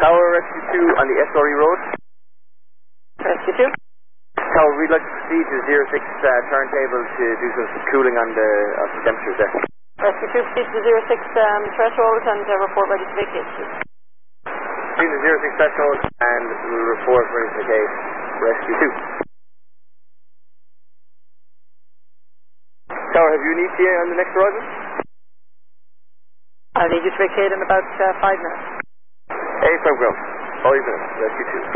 Tower Rescue 2 on the SRE Road. Rescue 2. Tower, we'd like to proceed to 06 turntable to do some cooling on the temperatures there. Rescue 2, proceed to 06 threshold and report ready to vacate. Proceed to 06 threshold and we'll report ready to vacate Rescue 2. Tower, have you an ETA on the next horizon? I'll need you to vacate in about 5 minutes. 85 ground. 5 minutes. Rescue 2.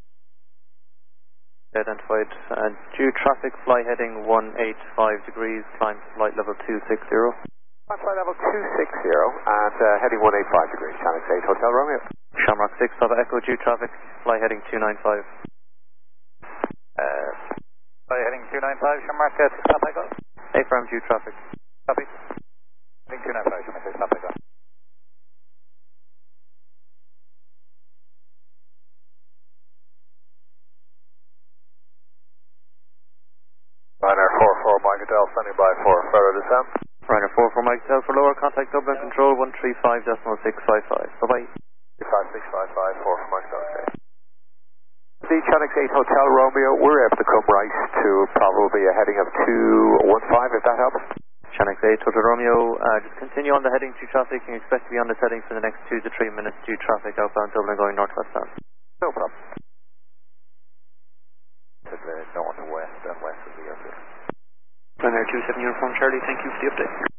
Identified. Due traffic, fly heading 185 degrees, climb to flight level 260. Flight level 260 and heading 185 degrees, Channel 8 Hotel Romeo. Shamrock 6, Papa Echo, due traffic, fly heading 295. Fly heading 295, Shamrock 6, Papa Echo. A-firm, due traffic. Copy. Heading 295, Shamrock 6, Papa Echo. Ryanair 44 Mike Hotel, standing by for further descent. Ryanair 44 Mike Hotel for lower, contact Dublin Control 135.655. Bye-bye. 25655 for Mike Hotel, okay. The Channel 8 Hotel Romeo, we're able to come right to probably a heading of 215, if that helps. Channel 8 Hotel Romeo, just continue on the heading to traffic. You can expect to be on this heading for the next 2 to 3 minutes due traffic outbound Dublin going northwest bound. No problem. To the north and west of the airfield. Ryanair 27 Uniform Charlie, thank you for the update.